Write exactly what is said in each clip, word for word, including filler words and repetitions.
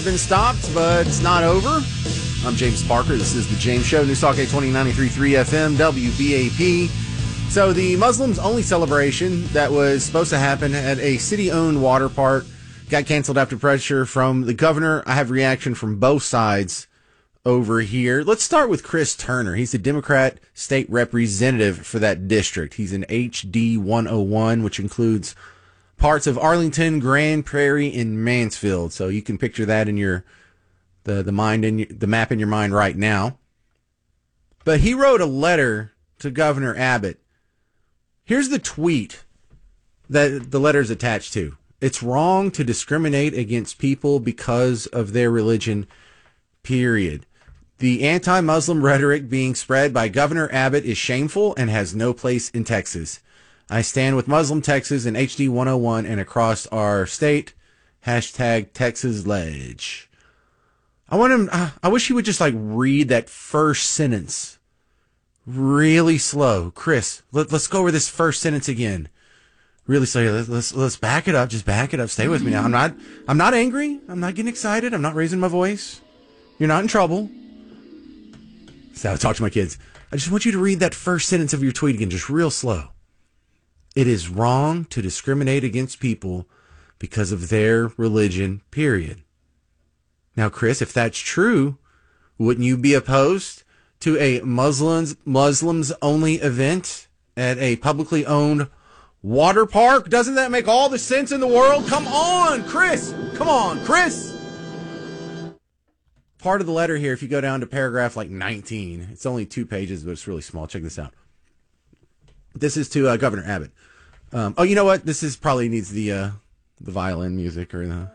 been stopped, but it's not over. I'm James Parker. This is The James Show, News Talk eight twenty, ninety-three point three F M, W B A P. So the Muslims-only celebration that was supposed to happen at a city-owned water park got canceled after pressure from the governor. I have reaction from both sides over here. Let's start with Chris Turner. He's the Democrat state representative for that district. He's in H D one oh one, which includes parts of Arlington, Grand Prairie, and Mansfield. So you can picture that in your the the mind in your, the map in your mind right now. But he wrote a letter to Governor Abbott. Here's the tweet that the letter is attached to. It's wrong to discriminate against people because of their religion, period. The anti-Muslim rhetoric being spread by Governor Abbott is shameful and has no place in Texas. I stand with Muslim Texas in H D one oh one and across our state. Hashtag Texas Ledge. I want him, I wish he would just like read that first sentence really slow. Chris, let, let's go over this first sentence again. Really slow. Let's, let's, let's back it up. Just back it up. Stay with me now. I'm not, I'm not angry. I'm not getting excited. I'm not raising my voice. You're not in trouble. So I talk to my kids. I just want you to read that first sentence of your tweet again, just real slow. It is wrong to discriminate against people because of their religion, period. Now, Chris, if that's true, wouldn't you be opposed to a Muslims Muslims only event at a publicly owned water park? Doesn't that make all the sense in the world? Come on, Chris. Come on, Chris. Part of the letter here, if you go down to paragraph like nineteen, it's only two pages, but it's really small. Check this out. This is to uh, Governor Abbott. Um, oh, you know what? This is probably needs the uh, the violin music or the.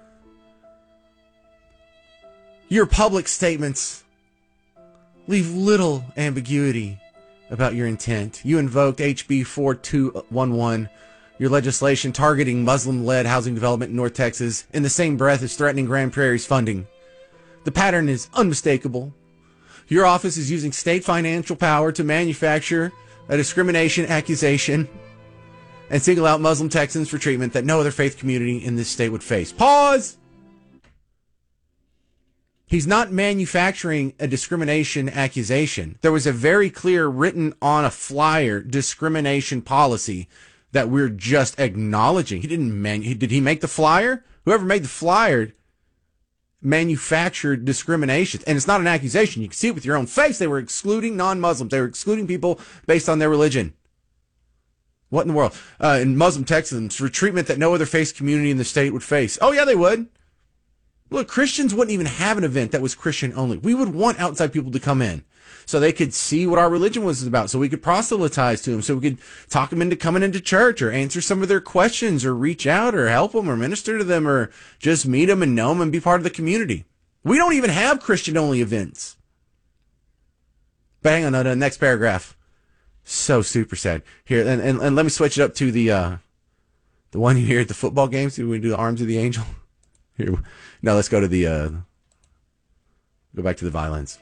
Your public statements leave little ambiguity about your intent. You invoked H B forty-two eleven, your legislation targeting Muslim-led housing development in North Texas, in the same breath as threatening Grand Prairie's funding. The pattern is unmistakable. Your office is using state financial power to manufacture a discrimination accusation and single out Muslim Texans for treatment that no other faith community in this state would face. Pause! He's not manufacturing a discrimination accusation. There was a very clear written on a flyer discrimination policy that we're just acknowledging. He didn't man. Did he make the flyer? Whoever made the flyer manufactured discrimination. And it's not an accusation. You can see it with your own face. They were excluding non-Muslims. They were excluding people based on their religion. What in the world? Uh, and Muslim Texans for treatment that no other faith community in the state would face. Oh, yeah, they would. Look, Christians wouldn't even have an event that was Christian only. We would want outside people to come in so they could see what our religion was about, so we could proselytize to them, so we could talk them into coming into church or answer some of their questions or reach out or help them or minister to them or just meet them and know them and be part of the community. We don't even have Christian-only events. But hang on, no, the next paragraph. So super sad. Here, and, and, and let me switch it up to the uh, the one you hear at the football games. Do we do the Arms of the Angel? Here, no, let's go to the, uh, go back to the violence.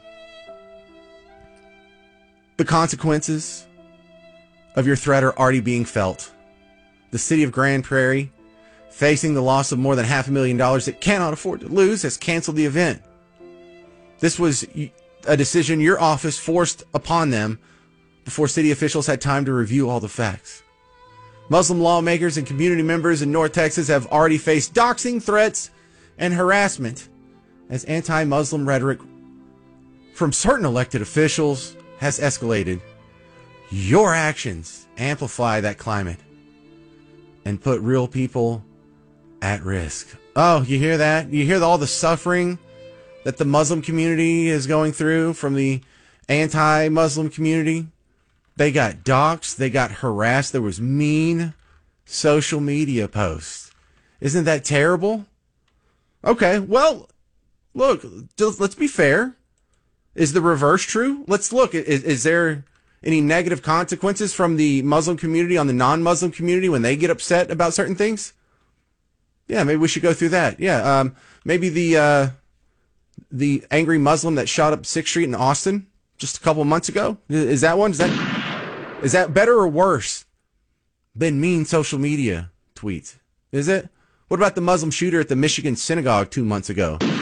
The consequences of your threat are already being felt. The city of Grand Prairie, facing the loss of more than half a million dollars it cannot afford to lose, has canceled the event. This was a decision your office forced upon them before city officials had time to review all the facts. Muslim lawmakers and community members in North Texas have already faced doxing, threats, and harassment as anti-Muslim rhetoric from certain elected officials has escalated. Your actions amplify that climate and put real people at risk. Oh, you hear that? You hear all the suffering that the Muslim community is going through from the anti-Muslim community? They got doxxed. They got harassed. There was mean social media posts. Isn't that terrible? Okay, well, look, let's be fair. Is the reverse true? Let's look. Is, is there any negative consequences from the Muslim community on the non-Muslim community when they get upset about certain things? Yeah, maybe we should go through that. Yeah, um, maybe the uh, the angry Muslim that shot up sixth Street in Austin just a couple of months ago. Is that one? Is that is that better or worse than mean social media tweets? Is it? What about the Muslim shooter at the Michigan synagogue two months ago?